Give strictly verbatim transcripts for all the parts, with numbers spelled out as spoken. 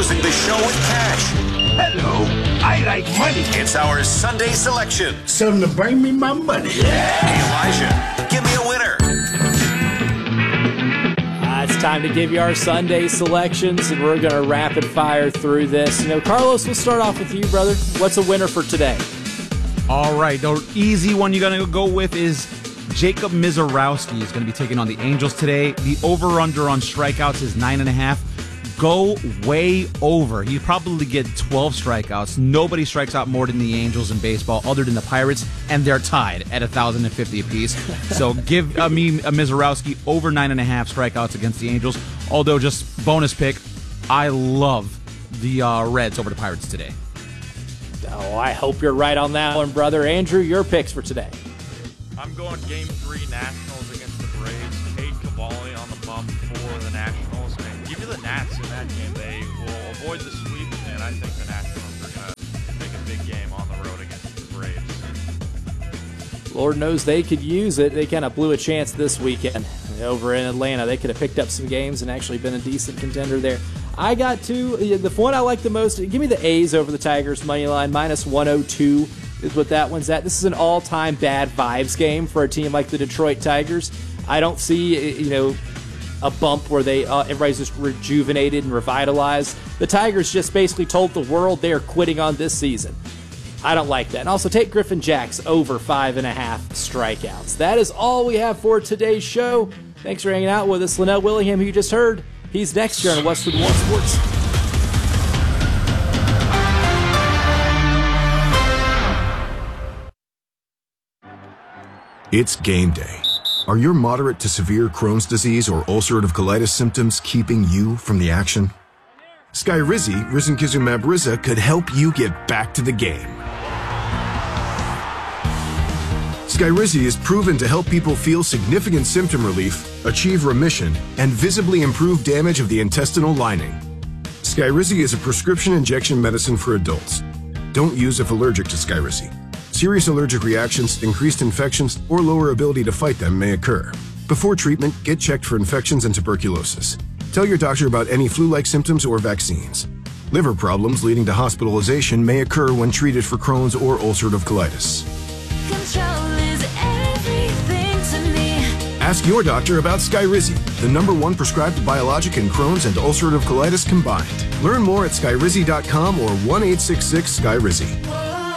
closing the show with cash. Hello, I like money. It's our Sunday selection. Something to bring me my money. Hey, Elijah, give me a winner. Uh, it's time to give you our Sunday selections, and we're going to rapid fire through this. You know, Carlos, we'll start off with you, brother. What's a winner for today? All right, the easy one you're going to go with is Jacob Misiorowski is going to be taking on the Angels today. The over-under on strikeouts is nine and a half. Go way over. He'd probably get twelve strikeouts. Nobody strikes out more than the Angels in baseball other than the Pirates, and they're tied at one thousand fifty apiece. So give uh, me a Misiorowski over nine and a half strikeouts against the Angels. Although, just bonus pick, I love the uh, Reds over the Pirates today. Oh, I hope you're right on that one, brother. Andrew, your picks for today. I'm going game three Nationals against the Braves. Cade Cavalli on the bump for the Nationals. And give you the Nats in that game. They will avoid the sweep, and I think the Nationals are going to make a big game on the road against the Braves. Lord knows they could use it. They kind of blew a chance this weekend over in Atlanta. They could have picked up some games and actually been a decent contender there. I got two. The one I like the most, give me the A's over the Tigers money line, minus one oh two. Is what that one's at. This is an all-time bad vibes game for a team like the Detroit Tigers. I don't see, you know, a bump where they uh, everybody's just rejuvenated and revitalized. The Tigers just basically told the world they are quitting on this season. I don't like that. And also take Griffin Jacks over five and a half strikeouts. That is all we have for today's show. Thanks for hanging out with us. Linnell Willingham, who you just heard, he's next year on Westwood One Sports. It's game day. Are your moderate to severe Crohn's disease or ulcerative colitis symptoms keeping you from the action? Skyrizi, risankizumab Riza, could help you get back to the game. Skyrizi is proven to help people feel significant symptom relief, achieve remission, and visibly improve damage of the intestinal lining. Skyrizi is a prescription injection medicine for adults. Don't use if allergic to Skyrizi. Serious allergic reactions, increased infections, or lower ability to fight them may occur. Before treatment, get checked for infections and tuberculosis. Tell your doctor about any flu-like symptoms or vaccines. Liver problems leading to hospitalization may occur when treated for Crohn's or ulcerative colitis. Control is everything to me. Ask your doctor about Skyrizi, the number one prescribed biologic in Crohn's and ulcerative colitis combined. Learn more at skyrizi dot com or one eight six six Skyrizi.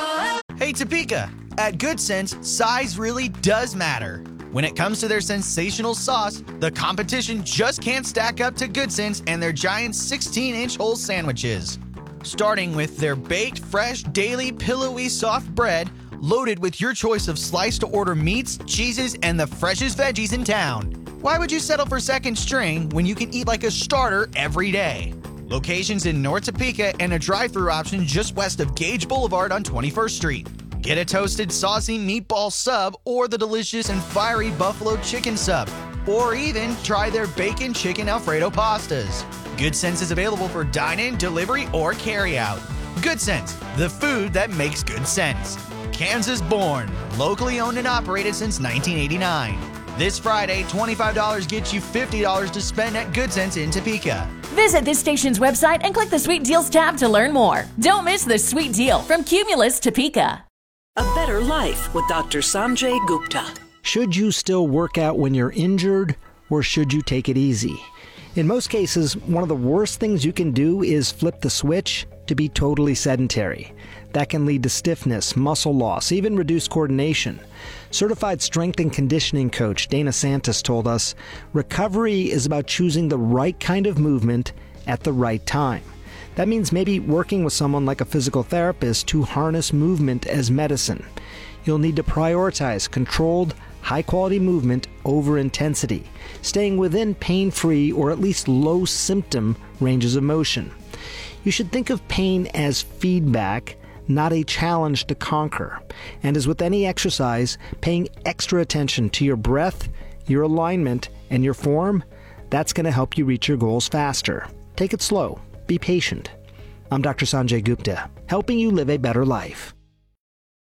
Hey Topeka, at Good Sense, size really does matter. When it comes to their sensational sauce, the competition just can't stack up to Good Sense and their giant sixteen inch whole sandwiches. Starting with their baked, fresh, daily, pillowy, soft bread, loaded with your choice of sliced-to-order meats, cheeses, and the freshest veggies in town. Why would you settle for second string when you can eat like a starter every day? Locations in North Topeka and a drive-thru option just west of Gage Boulevard on twenty-first Street. Get a toasted, saucy meatball sub or the delicious and fiery buffalo chicken sub. Or even try their bacon chicken Alfredo pastas. Good Sense is available for dine-in, delivery, or carry-out. Good Sense, the food that makes good sense. Kansas born, locally owned and operated since nineteen eighty-nine. This Friday, twenty-five dollars gets you fifty dollars to spend at Good Sense in Topeka. Visit this station's website and click the Sweet Deals tab to learn more. Don't miss the sweet deal from Cumulus Topeka. A Better Life with Doctor Sanjay Gupta. Should you still work out when you're injured, or should you take it easy? In most cases, one of the worst things you can do is flip the switch to be totally sedentary. That can lead to stiffness, muscle loss, even reduced coordination. Certified strength and conditioning coach Dana Santos told us, recovery is about choosing the right kind of movement at the right time. That means maybe working with someone like a physical therapist to harness movement as medicine. You'll need to prioritize controlled, high-quality movement over intensity, staying within pain-free or at least low-symptom ranges of motion. You should think of pain as feedback, not a challenge to conquer. And as with any exercise, paying extra attention to your breath, your alignment, and your form, that's going to help you reach your goals faster. Take it slow. Be patient. I'm Doctor Sanjay Gupta, helping you live a better life.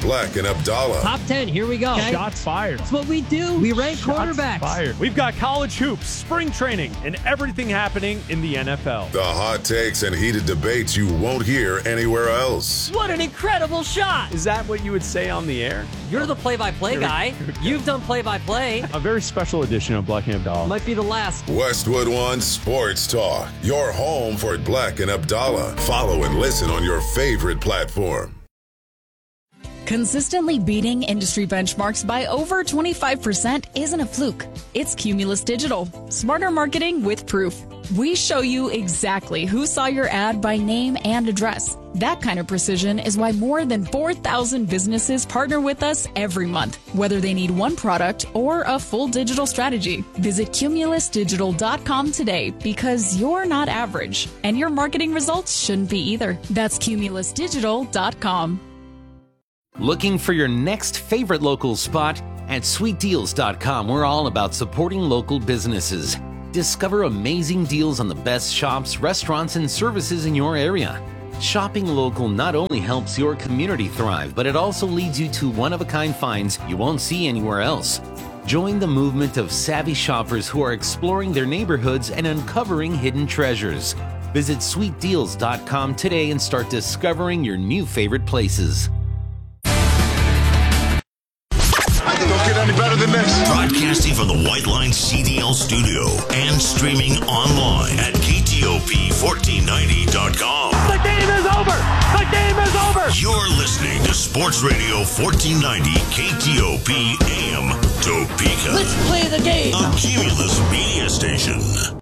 Black and Abdallah. Top ten, here we go. Okay. Shots fired. That's what we do. We rank Shots quarterbacks. Fired. We've got college hoops, spring training, and everything happening in the N F L. The hot takes and heated debates you won't hear anywhere else. What an incredible shot. Is that what you would say on the air? You're the play-by-play guy. You've done play-by-play. A very special edition of Black and Abdallah. Might be the last. Westwood One Sports Talk. Your home for Black and Abdallah. Follow and listen on your favorite platform. Consistently beating industry benchmarks by over twenty-five percent isn't a fluke. It's Cumulus Digital. Smarter marketing with proof. We show you exactly who saw your ad by name and address. That kind of precision is why more than four thousand businesses partner with us every month, whether they need one product or a full digital strategy. Visit cumulus digital dot com today because you're not average, and your marketing results shouldn't be either. That's cumulus digital dot com. Looking for your next favorite local spot? At sweet deals dot com, we're all about supporting local businesses. Discover amazing deals on the best shops, restaurants, and services in your area. Shopping local not only helps your community thrive, but it also leads you to one-of-a-kind finds you won't see anywhere else. Join the movement of savvy shoppers who are exploring their neighborhoods and uncovering hidden treasures. Visit sweet deals dot com today and start discovering your new favorite places. Don't get any better than this. Broadcasting from the White Line C D L studio and streaming online at K T O P fourteen ninety dot com. The game is over. The game is over. You're listening to Sports Radio fourteen ninety K T O P A M Topeka. Let's play the game. A Cumulus media station.